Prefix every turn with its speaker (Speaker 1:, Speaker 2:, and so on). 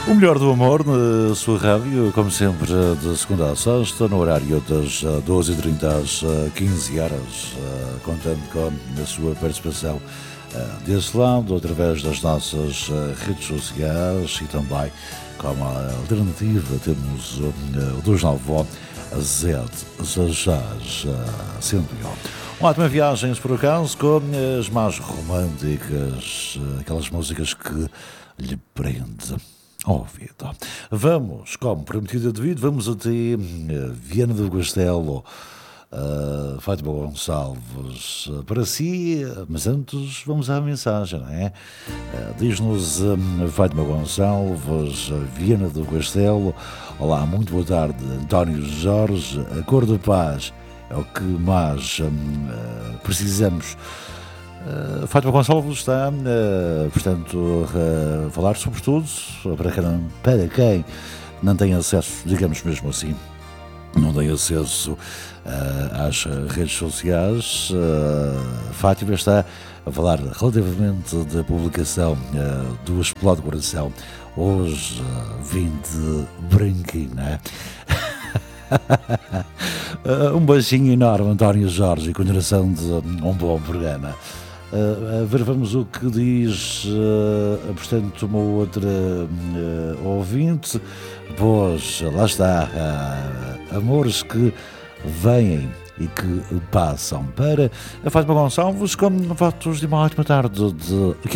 Speaker 1: O melhor do amor na sua rádio, como sempre, de segunda a sexta, no horário das 12h30 às 15 horas, contando com a sua participação desse lado, através das nossas redes sociais e também como alternativa temos o 291 Z16 101. Ótima viagens por acaso, com as mais românticas, aquelas músicas que lhe prendem ao ouvido. Vamos, como prometido devido, vamos até Viana do Castelo, Fátima Gonçalves, para si, mas antes vamos à mensagem, não é? Diz-nos Fátima Gonçalves, Viana do Castelo. Olá, muito boa tarde, António Jorge. A cor da paz é o que mais precisamos. Fátima Gonçalves está, portanto, a falar sobretudo para quem não tem acesso, digamos mesmo assim, não tem acesso às redes sociais. Fátima está a falar relativamente da publicação do Explode Coração, hoje 20 branquinho, não é? Um beijinho enorme, António Jorge, e continuação de um bom programa. Vamos o que diz, portanto, uma outra ouvinte. Pois, lá está, amores que vêm e que passam. Para a Fátima Gonçalves, com fotos de uma ótima tarde de